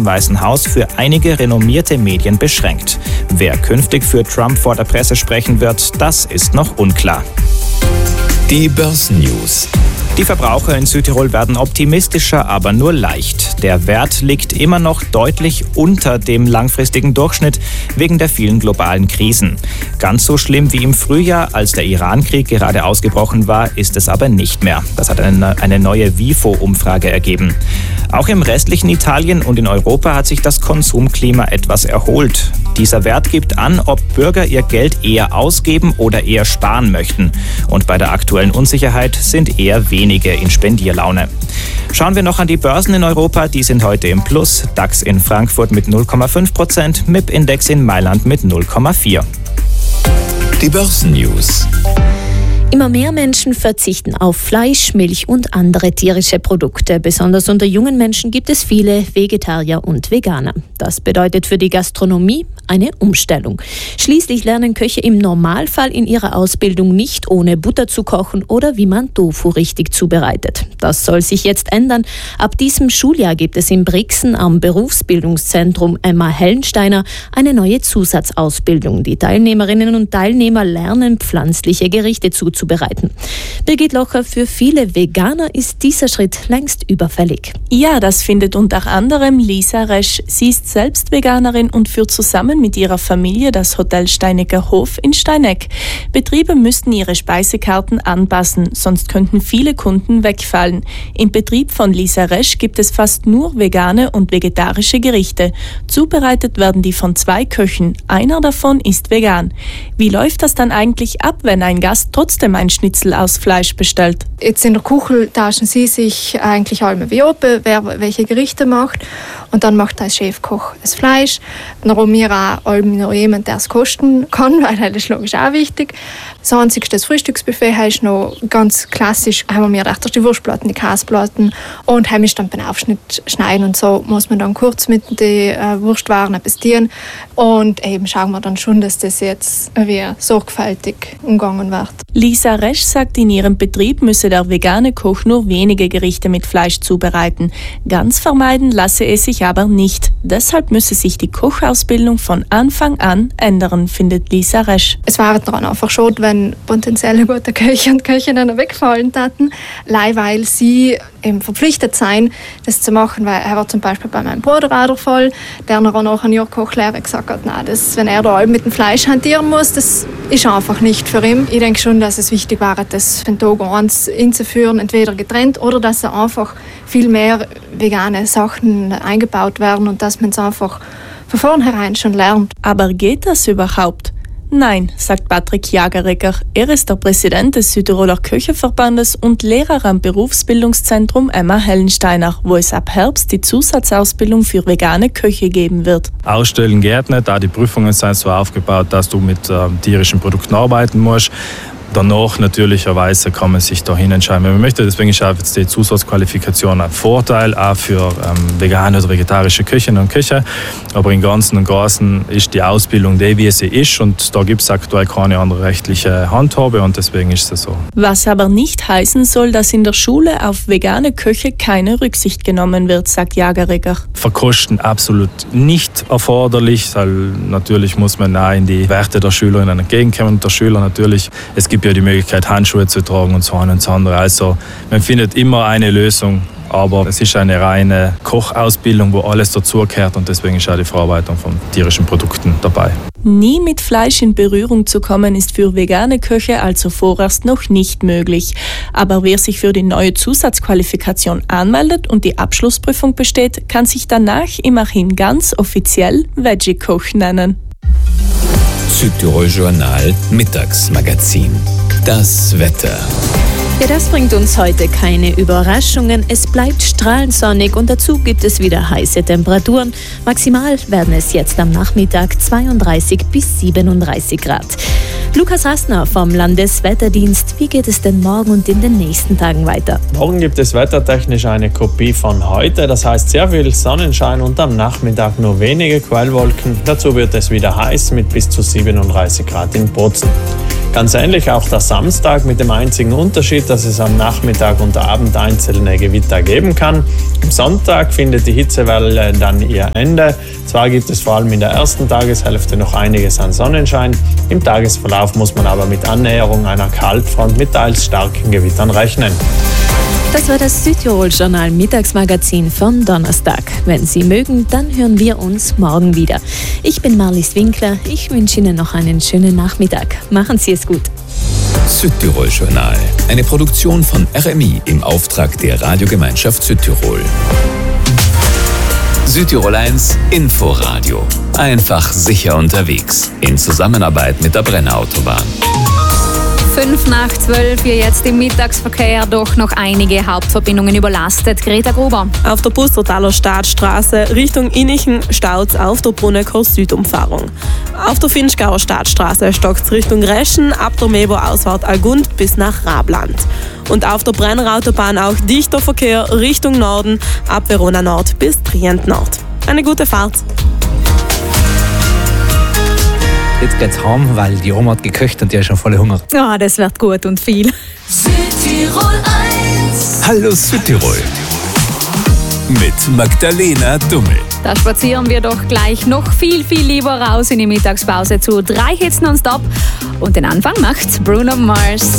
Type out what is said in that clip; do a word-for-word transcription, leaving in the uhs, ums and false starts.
Weißen Haus für einige renommierte Medien beschränkt. Wer künftig für Trump vor der Presse sprechen wird, das ist noch unklar. Die Börsennews. Die Verbraucher in Südtirol werden optimistischer, aber nur leicht. Der Wert liegt immer noch deutlich unter dem langfristigen Durchschnitt wegen der vielen globalen Krisen. Ganz so schlimm wie im Frühjahr, als der Iran-Krieg gerade ausgebrochen war, ist es aber nicht mehr. Das hat eine, eine neue WIFO-Umfrage ergeben. Auch im restlichen Italien und in Europa hat sich das Konsumklima etwas erholt. Dieser Wert gibt an, ob Bürger ihr Geld eher ausgeben oder eher sparen möchten. Und bei der aktuellen Unsicherheit sind eher wenige in Spendierlaune. Schauen wir noch an die Börsen in Europa, die sind heute im Plus. DAX in Frankfurt mit null Komma fünf Prozent, M I P-Index in Mailand mit null Komma vier. Die Börsennews. Immer mehr Menschen verzichten auf Fleisch, Milch und andere tierische Produkte. Besonders unter jungen Menschen gibt es viele Vegetarier und Veganer. Das bedeutet für die Gastronomie eine Umstellung. Schließlich lernen Köche im Normalfall in ihrer Ausbildung nicht ohne Butter zu kochen oder wie man Tofu richtig zubereitet. Das soll sich jetzt ändern. Ab diesem Schuljahr gibt es in Brixen am Berufsbildungszentrum Emma Hellensteiner eine neue Zusatzausbildung. Die Teilnehmerinnen und Teilnehmer lernen pflanzliche Gerichte zuzubereiten. Birgit Locher, für viele Veganer ist dieser Schritt längst überfällig. Ja, das findet unter anderem Lisa Resch. Sie ist selbst Veganerin und führt zusammen mit ihrer Familie das Hotel Steinecker Hof in Steineck. Betriebe müssten ihre Speisekarten anpassen, sonst könnten viele Kunden wegfallen. Im Betrieb von Lisa Resch gibt es fast nur vegane und vegetarische Gerichte. Zubereitet werden die von zwei Köchen. Einer davon ist vegan. Wie läuft das dann eigentlich ab, wenn ein Gast trotzdem ein Schnitzel aus Fleisch bestellt? Jetzt in der Küche tauschen sie sich eigentlich alle wie ab, wer welche Gerichte macht. Und dann macht der Chefkoch das Fleisch. Dann haben wir auch noch jemanden, der es kosten kann, weil das ist logisch auch wichtig. Das einzige Frühstücksbuffet ist noch ganz klassisch. Haben wir auch die Wurstplatten, die Käseplatten und heimisch dann beim Aufschnitt schneiden. Und so muss man dann kurz mit den äh, Wurstwaren investieren. Und eben schauen wir dann schon, dass das jetzt wie sorgfältig umgangen wird. Lisa Resch sagt, in ihrem Betrieb müsse der vegane Koch nur wenige Gerichte mit Fleisch zubereiten. Ganz vermeiden lasse es sich aber nicht. Deshalb müsse sich die Kochausbildung von Anfang an ändern, findet Lisa Resch. Es wäre daran einfach schade, wenn potenzielle gute Köche und Köchinnen wegfallen hätten, weil sie eben verpflichtet sein, das zu machen, weil er war zum Beispiel bei meinem Bruder auch der Fall, der nach einem Jahr Kochlehre gesagt hat, nein, das, wenn er da mit dem Fleisch hantieren muss, das ist einfach nicht für ihn. Ich denke schon, dass es wichtig wäre, das von Tag eins einzuführen, entweder getrennt oder dass er einfach viel mehr vegane Sachen eingebaut werden und dass man es einfach von vornherein schon lernt. Aber geht das überhaupt? Nein, sagt Patrick Jagerecker. Er ist der Präsident des Südtiroler Köcheverbandes und Lehrer am Berufsbildungszentrum Emma Hellensteiner, wo es ab Herbst die Zusatzausbildung für vegane Köche geben wird. Ausstellen geht nicht, da die Prüfungen sind so aufgebaut, dass du mit äh, tierischen Produkten arbeiten musst. Danach natürlicherweise kann man sich dahin entscheiden, wenn man möchte. Deswegen ist auch jetzt die Zusatzqualifikation ein Vorteil, auch für ähm, vegane oder vegetarische Köchinnen und Köche. Aber im Ganzen und Großen ist die Ausbildung die, wie sie ist. Und da gibt es aktuell keine andere rechtliche Handhabe und deswegen ist es so. Was aber nicht heißen soll, dass in der Schule auf vegane Köche keine Rücksicht genommen wird, sagt Jagerecker. Verkosten absolut nicht erforderlich, weil natürlich muss man auch in die Werte der Schülerinnen entgegenkommen und der Schüler natürlich. Es gibt ja die Möglichkeit, Handschuhe zu tragen und so ein und so andere. Also man findet immer eine Lösung, aber es ist eine reine Kochausbildung, wo alles dazugehört und deswegen ist auch die Verarbeitung von tierischen Produkten dabei. Nie mit Fleisch in Berührung zu kommen, ist für vegane Köche also vorerst noch nicht möglich. Aber wer sich für die neue Zusatzqualifikation anmeldet und die Abschlussprüfung besteht, kann sich danach immerhin ganz offiziell Veggie-Koch nennen. Südtirol Journal Mittagsmagazin. Das Wetter. Ja, das bringt uns heute keine Überraschungen. Es bleibt strahlend sonnig und dazu gibt es wieder heiße Temperaturen. Maximal werden es jetzt am Nachmittag zweiunddreißig bis siebenunddreißig Grad. Lukas Rastner vom Landeswetterdienst. Wie geht es denn morgen und in den nächsten Tagen weiter? Morgen gibt es wettertechnisch eine Kopie von heute. Das heißt sehr viel Sonnenschein und am Nachmittag nur wenige Quellwolken. Dazu wird es wieder heiß mit bis zu siebenunddreißig Grad in Bozen. Ganz ähnlich auch der Samstag mit dem einzigen Unterschied, dass es am Nachmittag und Abend einzelne Gewitter geben kann. Am Sonntag findet die Hitzewelle dann ihr Ende. Zwar gibt es vor allem in der ersten Tageshälfte noch einiges an Sonnenschein. Im Tagesverlauf muss man aber mit Annäherung einer Kaltfront mit teils starken Gewittern rechnen. Das war das Südtirol-Journal Mittagsmagazin vom Donnerstag. Wenn Sie mögen, dann hören wir uns morgen wieder. Ich bin Marlies Winkler. Ich wünsche Ihnen noch einen schönen Nachmittag. Machen Sie es gut. Südtirol-Journal. Eine Produktion von R M I im Auftrag der Radiogemeinschaft Südtirol. Südtirol eins Inforadio. Einfach sicher unterwegs. In Zusammenarbeit mit der Brenner Autobahn. Fünf nach zwölf, hier jetzt im Mittagsverkehr, doch noch einige Hauptverbindungen überlastet. Greta Gruber. Auf der Pustertaler Staatsstraße Richtung Innichen staut es auf der Brunneker Südumfahrung. Auf der Finchgauer Staatsstraße stockt es Richtung Reschen, ab der Mebo-Ausfahrt Algund bis nach Rabland. Und auf der Brenner Autobahn auch dichter Verkehr Richtung Norden, ab Verona Nord bis Trient Nord. Eine gute Fahrt. Jetzt geht's heim, weil die Oma hat geköcht und die hat schon voll Hunger. Ja, oh, das wird gut und viel. Südtirol eins. Hallo Südtirol. Mit Magdalena Dummel. Da spazieren wir doch gleich noch viel, viel lieber raus in die Mittagspause zu drei Hits nonstop. Und den Anfang macht Bruno Mars.